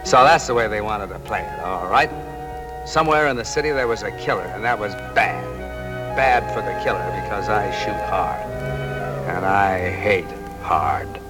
So that's the way they wanted to play it, all right? Somewhere in the city there was a killer, and that was bad. Bad for the killer because I shoot hard. And I hate hard.